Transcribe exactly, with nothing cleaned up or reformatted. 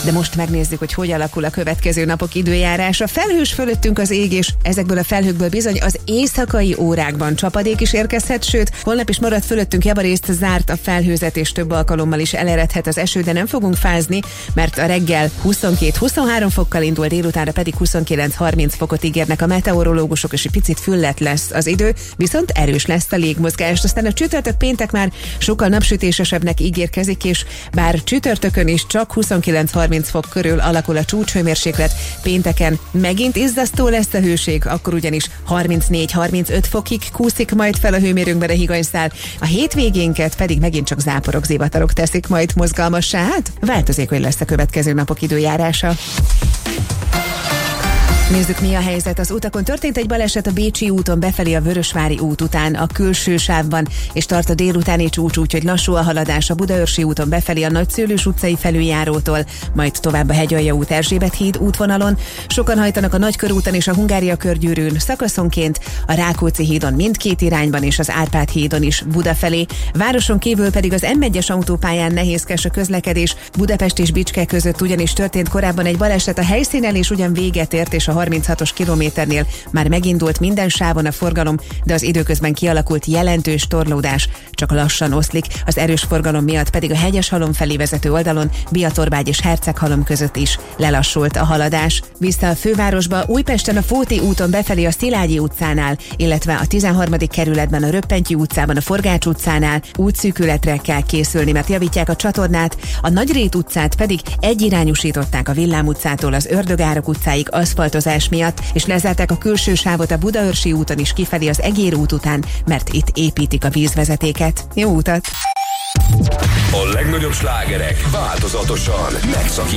de most megnézzük, hogy hogy alakul a következő napok időjárása. Felhős fölöttünk az ég, és ezekből a felhőkből bizony az éjszakai órákban csapadék is érkezhet, sőt, holnap is marad fölöttünk javarészt zárt a felhőzet, és több alkalommal is eleredhet az eső, de nem fogunk fázni, mert a reggel huszonkét-huszonhárom fokkal indul, délutánra pedig huszonkilenc-harminc fokot ígérnek a meteorológusok, és egy picit füllet lesz az idő, viszont erős lesz a légmozgás. Aztán a csütörtök péntek már sokkal napsütésesebbnek ígérkezik, és bár csütörtökön is csak huszonkilenc-harminc fok körül alakul a csúcshőmérséklet, pénteken megint izzasztó lesz a hőség, akkor ugyanis harmincnégy-harmincöt fokig kúszik majd fel a hőmérőnkben a higanyszál, a hétvégénket pedig megint csak záporok, zivatarok teszik majd mozgalmassá. Hát változékony lesz a következő napok időjárása. Nézzük, mi a helyzet. Az utakon történt egy baleset a Bécsi úton befelé a Vörösvári út után a külső sávban, és tart a délutáni csúcs, úgyhogy lassú a haladás a Budaörsi úton befelé a Nagyszőlős utcai felüljárótól, majd tovább a Hegyalja út Erzsébet híd útvonalon. Sokan hajtanak a Nagykörúton és a Hungária körgyűrűn szakaszonként, a Rákóczi hídon mindkét irányban és az Árpád hídon is Buda felé. Városon kívül pedig az em egyes autópályán nehézkes a közlekedés. Budapest és Bicske között ugyanis történt korábban egy baleset, a helyszínen és ugyan véget ért, és a harminchatos kilométernél már megindult minden sávon a forgalom, de az időközben kialakult jelentős torlódás csak lassan oszlik, az erős forgalom miatt pedig a Hegyeshalom felé vezető oldalon Biatorbágy és Herceghalom között is lelassult a haladás. Vissza a fővárosba, Újpesten a Fóti úton befelé a Szilágyi utcánál, illetve a tizenharmadik kerületben a Röppentyű utcában a Forgács utcánál útszűkületre kell készülni, mert javítják a csatornát, a Nagyrét utcát pedig egyirányúsították a Villám utcától az Ördögárok utcáig aszfaltozás miatt, és lezárták a külső sávot a Budaörsi úton is kifelé az Egér út után, mert itt építik a vízvezetéket. Jó utat! A legnagyobb slágerek változatosan megszakítják